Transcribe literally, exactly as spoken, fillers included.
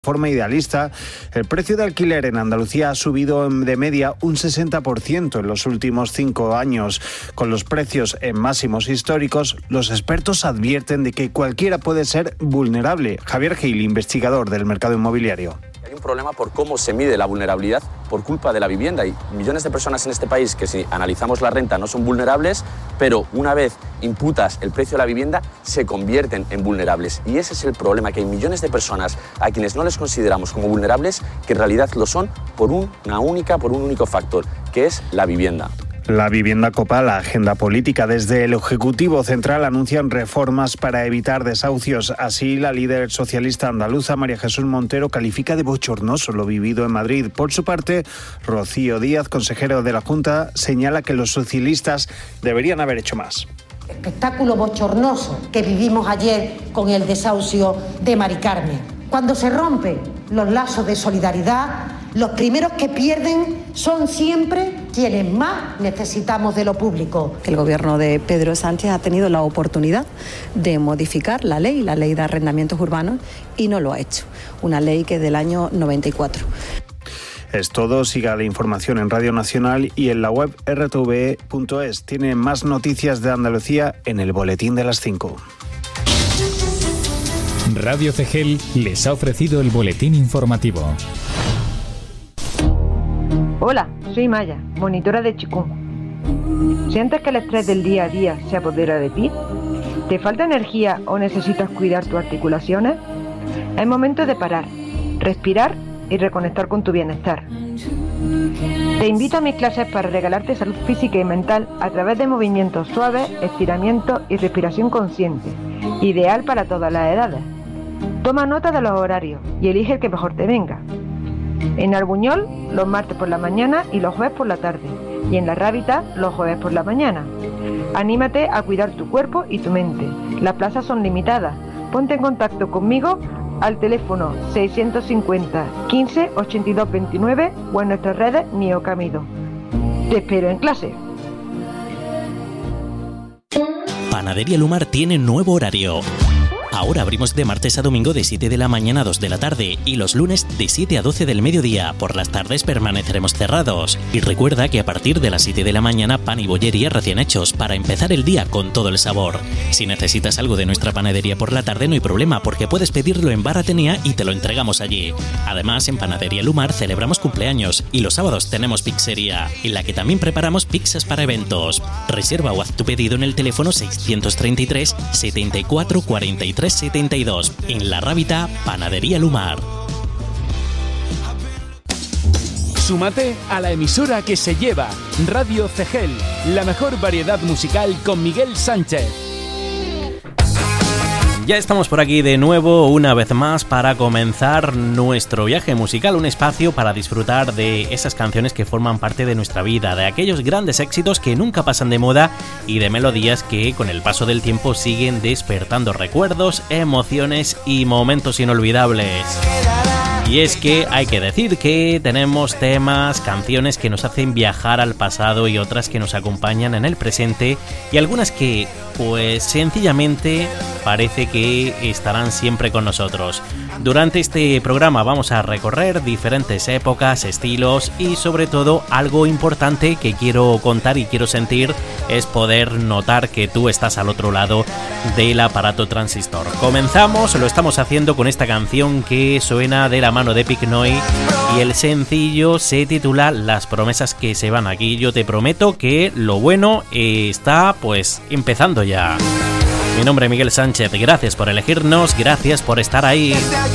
De forma idealista, el precio de alquiler en Andalucía ha subido de media un sesenta por ciento en los últimos cinco años. Con los precios en máximos históricos, los expertos advierten de que cualquiera puede ser vulnerable. Javier Gil, investigador del mercado inmobiliario. Hay un problema por cómo se mide la vulnerabilidad por culpa de la vivienda. Hay millones de personas en este país que, si analizamos la renta, no son vulnerables, pero una vez imputas el precio de la vivienda, se convierten en vulnerables. Y ese es el problema, que hay millones de personas a quienes no les consideramos como vulnerables, que en realidad lo son por una única, por un único factor, que es la vivienda. La vivienda copa la agenda política. Desde el Ejecutivo Central anuncian reformas para evitar desahucios. Así, la líder socialista andaluza, María Jesús Montero, califica de bochornoso lo vivido en Madrid. Por su parte, Rocío Díaz, consejero de la Junta, señala que los socialistas deberían haber hecho más. Espectáculo bochornoso que vivimos ayer con el desahucio de Mari Carmen. Cuando se rompen los lazos de solidaridad, los primeros que pierden son siempre quienes más necesitamos de lo público. El gobierno de Pedro Sánchez ha tenido la oportunidad de modificar la ley, la ley de arrendamientos urbanos, y no lo ha hecho. Una ley que es del año noventa y cuatro. Es todo. Siga la información en Radio Nacional y en la web erre te ve punto es. Tiene más noticias de Andalucía en el boletín de las cinco. Radio Cegel les ha ofrecido el boletín informativo. Hola, soy Maya, monitora de Chikung. ¿Sientes que el estrés del día a día se apodera de ti? ¿Te falta energía o necesitas cuidar tus articulaciones? Es momento de parar, respirar y reconectar con tu bienestar. Te invito a mis clases para regalarte salud física y mental a través de movimientos suaves, estiramientos y respiración consciente, ideal para todas las edades. Toma nota de los horarios y elige el que mejor te venga. En Arbuñol, los martes por la mañana y los jueves por la tarde, y en La Rábita, los jueves por la mañana. Anímate a cuidar tu cuerpo y tu mente. Las plazas son limitadas. Ponte en contacto conmigo al teléfono seiscientos cincuenta, quince, ochenta y dos veintinueve o en nuestras redes Miocamido. Te espero en clase. Panadería Lumar tiene nuevo horario. Ahora abrimos de martes a domingo de siete de la mañana a dos de la tarde y los lunes de siete a doce del mediodía. Por las tardes permaneceremos cerrados. Y recuerda que a partir de las siete de la mañana, pan y bollería recién hechos para empezar el día con todo el sabor. Si necesitas algo de nuestra panadería por la tarde, no hay problema, porque puedes pedirlo en Bar Atenea y te lo entregamos allí. Además, en Panadería Lumar celebramos cumpleaños y los sábados tenemos pizzería, en la que también preparamos pizzas para eventos. Reserva o haz tu pedido en el teléfono seiscientos treinta y tres, setenta y cuatro, cuarenta y tres setenta y dos. En La Rábita, Panadería Lumar. Súmate a la emisora que se lleva Radio Cegel, la mejor variedad musical con Miguel Sánchez. Ya estamos por aquí de nuevo, una vez más, para comenzar nuestro viaje musical, un espacio para disfrutar de esas canciones que forman parte de nuestra vida, de aquellos grandes éxitos que nunca pasan de moda y de melodías que con el paso del tiempo siguen despertando recuerdos, emociones y momentos inolvidables. Y es que hay que decir que tenemos temas, canciones que nos hacen viajar al pasado y otras que nos acompañan en el presente y algunas que, pues sencillamente, parece que estarán siempre con nosotros. Durante este programa vamos a recorrer diferentes épocas, estilos y sobre todo algo importante que quiero contar y quiero sentir es poder notar que tú estás al otro lado del aparato transistor. Comenzamos, lo estamos haciendo con esta canción que suena de la mano de Picnoy y el sencillo se titula Las promesas que se van. Aquí yo te prometo que lo bueno está pues empezando ya. Mi nombre es Miguel Sánchez, gracias por elegirnos, gracias por estar ahí.